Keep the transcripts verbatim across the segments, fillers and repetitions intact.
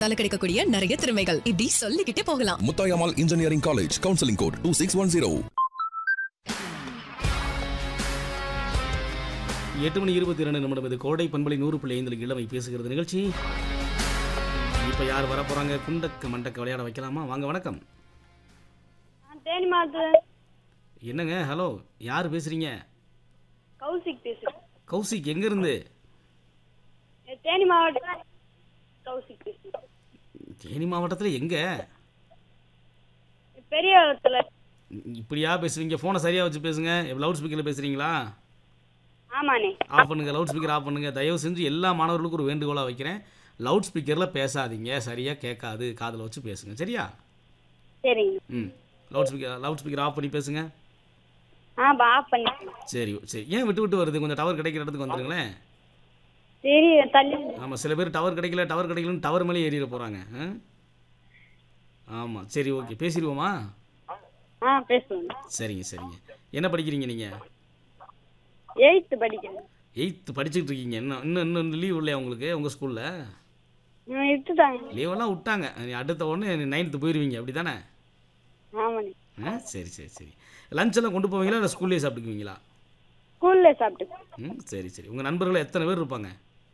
தால கிடைக்கக்கூடிய நிறைய திறமைகள் இப்படி சொல்லிக்கிட்டே போகலாம். Muthayammal engineering college counselling code two six one zero. எட்டு மணி இருபத்தி இரண்டு நிமிடம். இது கோடை பண்பலை நூறு புள்ளி ஐந்தில் இளமை பேசுகிறது நிகழ்ச்சி. இப்போ யார் வர போகிறாங்க? குண்டக்க மண்டக்க விளையாட வைக்கலாமா? வாங்க. வணக்கம். தேனி மாவட்டம். என்னங்க? ஹலோ, யார் பேசுகிறீங்க? கௌசிக் பேசுகிறேன். கௌசிக் எங்கேருந்து? தேனி மாவட்டம் கௌசிக் பேசுகிறேன். தேனி மாவட்டத்தில் எங்கே? பெரிய இடத்துல. இப்படியா பேசுவீங்க? ஃபோனை சரியாக வச்சு பேசுங்க. லவுட் ஸ்பீக்கரில் பேசுகிறீங்களா? ஆமாண்ணே. ஆஃப் பண்ணுங்கள், லவுட் ஸ்பீக்கர் ஆஃப் பண்ணுங்கள். தயவு செஞ்சு எல்லா மாணவர்களுக்கும் ஒரு வேண்டுகோளாக வைக்கிறேன். லவுட் ஸ்பீக்கரில் பேசாதீங்க, சரியாக கேட்காது. காதில் வச்சு பேசுங்க, சரியா? சரிங்க. ம் loud speaker loud speaker of பண்ணி பேசுங்க. ஆ ஆஃப் பண்ணிட்டேன். சரி சரி. ஏன் விட்டு விட்டு வருது? கொஞ்சம் டவர் கிடைக்கிற இடத்துக்கு வந்துடுங்களேன். சரி தள்ளி. ஆமாம், சில பேர் டவர் கிடைக்கல டவர் கிடைக்கலன்னு டவர் மேலே ஏறிட போகிறாங்க. ஆமாம், சரி, ஓகே, பேசிடுவோமா? ஆ பேசுவோம். சரிங்க சரிங்க. என்ன படிக்கிறீங்க நீங்கள்? எயித்து படிக்கிறேன். எயித்து படிச்சுட்டு இருக்கீங்க. இன்னும் இன்னும் இன்னும் லீவ் இல்லையா உங்களுக்கு உங்கள் ஸ்கூலில்? விட்டுட்டாங்க. லீவெல்லாம் விட்டாங்க. அடுத்த உடனே நைன்த்து போயிடுவீங்க, அப்படி தானே? ஆமாண்ணே. ஆ சரி சரி சரி. லஞ்ச் எல்லாம் கொண்டு போவீங்களா இல்லை ஸ்கூல்லேயே சாப்பிட்டுக்குவீங்களா? ஸ்கூல்ல சாப்பிட்டு. ம் சரி சரி. உங்கள் நண்பர்கள் எத்தனை பேர் இருப்பாங்க?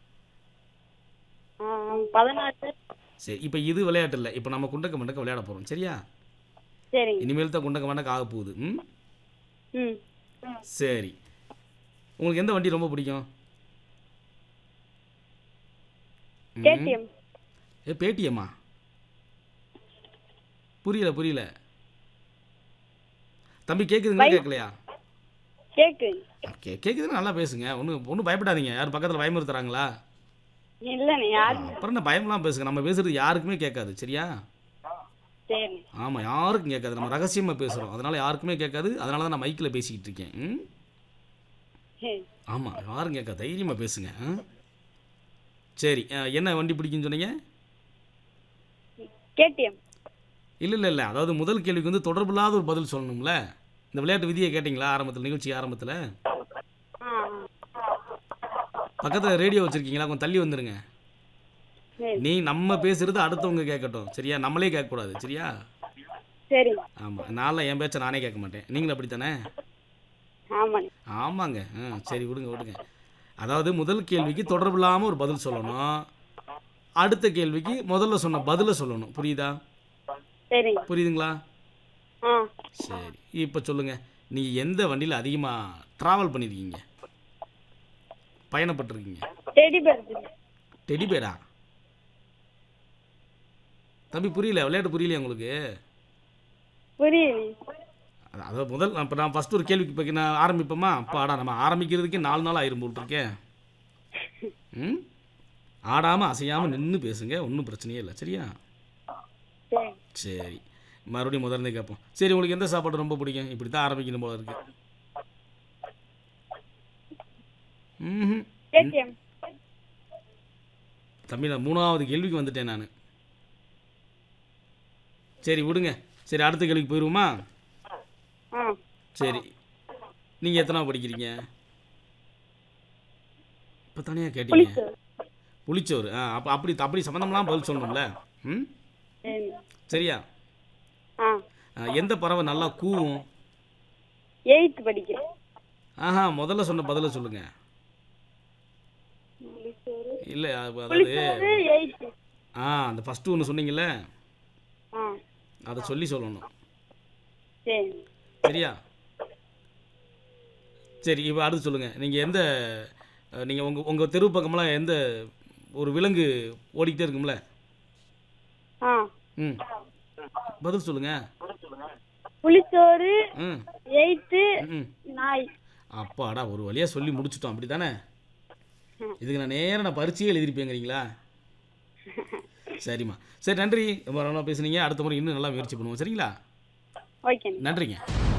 பதினாறு. சரி, இப்போ இது விளையாட்டு இல்லை. இப்போ நம்ம குண்டக்க மண்டக்க விளையாட போகிறோம், சரியா? சரிங்க. இனிமேல் தான் குண்டக்க மண்டக்க ஆக போகுது. ம் ம் சரி. உங்களுக்கு எந்த வண்டி ரொம்ப பிடிக்கும்? கேடிஎம். ஏ பேடிஎம்மா? புரியல புரியல தம்பி. கேட்குதுங்களா கேட்கலையா? கேக்கு. ஓகே, கேட்குதுன்னா நல்லா பேசுங்க. ஒன்றும் ஒன்றும் பயப்படாதீங்க. யாரும் பக்கத்தில் பயமுறுத்துறாங்களா? இல்லைண்ணே, யாரு. அப்புறம் என்ன பயம்லாம் பேசுங்க. நம்ம பேசுறது யாருக்குமே கேட்காது, சரியா? சரி. ஆமாம், யாருக்கும் கேட்காது. நம்ம ரகசியமாக பேசுகிறோம், அதனால் யாருக்குமே கேட்காது. அதனால தான் நான் மைக்கில் பேசிக்கிட்டு இருக்கேன். ம் சரி. ஆமாம், யாரும் கேட்காது. தைரியமாக பேசுங்க. சரி, என்ன வண்டி பிடிக்குன்னு சொன்னீங்க? கேடிஎம். இல்லை இல்லை இல்லை அதாவது முதல் கேள்விக்கு வந்து தொடர்பில்லாத ஒரு பதில் சொல்லணும்ல. இந்த விளையாட்டு விதியை கேட்டிங்களா ஆரம்பத்தில், நிகழ்ச்சி ஆரம்பத்தில்? ஆ பக்கத்தில் ரேடியோ வச்சுருக்கீங்களா? கொஞ்சம் தள்ளி வந்துடுங்க. நீ நம்ம பேசுகிறது அடுத்தவங்க கேட்கட்டும், சரியா? நம்மளே கேட்கக்கூடாது, சரியா? சரி. ஆமாம், நான்லாம் என் பேச்சை நானே கேட்க மாட்டேன். நீங்களும் அப்படித்தானே? ஆமாண்ணே. ஆமாங்க. ஆ சரி, விடுங்க விடுங்க. அதாவது முதல் கேள்விக்கு தொடர்பு இல்லாமல் ஒரு பதில் சொல்லணும். அடுத்த கேள்விக்கு முதல்ல சொன்ன பதிலை சொல்லணும். புரியுதா? சரி. புரியுதுங்களா? ஆ சரி, இப்போ சொல்லுங்கள். நீங்கள் எந்த வண்டியில் அதிகமாக ட்ராவல் பண்ணியிருக்கீங்க, பயணப்பட்டிருக்கீங்க? Teddy bear. டெடி பேரா? தம்பி புரியல, விளையாட்டு புரியலையா உங்களுக்கு? புரியல. அதாவது முதல் இப்போ நான் ஃபஸ்ட்டு ஒரு கேள்விக்கு இப்போ நான் ஆரம்பிப்போமா? அப்போ ஆடா நம்ம ஆரம்பிக்கிறதுக்கே நாலு நாள் ஆயிரும் போட்டிருக்கேன். ம் ஆடாமல் அசையாமல் நின்று பேசுங்க, ஒன்றும் பிரச்சனையே இல்லை, சரியா? சரி. சரி, மறுபடியும் முதல்ல கேட்போம். சரி, உங்களுக்கு எந்த சாப்பாடு ரொம்ப பிடிக்கும்? இப்படி தான் ஆரம்பிக்கணும் போல இருக்கு. ம் கேடிஎம். தம்பி, நான் மூணாவது கேள்விக்கு வந்துட்டேன் நான். சரி விடுங்க. சரி, அடுத்த கேள்விக்கு போயிடுவோமா? ஆ சரி, நீங்கள் எத்தனாவது படிக்கிறீங்க? இப்போ தானே கேட்டீங்க. புளிச்சோறு. ஆ அப்போ அப்படி அப்படி சம்மந்தம்லாம் பதில் சொல்லணும்ல. ம் சரி. சரியா? ஆ எந்த பறவை நல்லா கூவும்? எயித்து படிக்கிறேன். ஆஹா, முதல்ல சொன்ன பதிலை சொல்லுங்க. இல்லை, அதாவது எயித்து. ஆ அந்த ஃபஸ்ட்டு ஒன்று சொன்னீங்கல்ல, ஆ அதை சொல்லி சொல்லணும், சரி. சரியா? சரி, இப்போ அடுத்து சொல்லுங்கள். நீங்கள் எந்த நீங்கள் உங்கள் உங்கள் தெரு பக்கமெல்லாம் எந்த ஒரு விலங்கு ஓடிக்கிட்டே இருக்கும்ல? ஆ ம் பதில் சொல்லுங்கள். புளிச்சோறு. ம் எயித்து. ம் நாய். அப்பாடா, ஒரு வழியாக சொல்லி முடிச்சிட்டோம், அப்படி தானே? இதுக்கு நான் நேராக நான் பரிச்சையே எழுதிருப்பேங்கிறீங்களா? சரிம்மா, சரி, நன்றி. ரொம்ப நல்லா பேசுனீங்க. அடுத்த முறை இன்னும் நல்லா முயற்சி பண்ணுவோம், சரிங்களா? ஓகே. நன்றிங்க.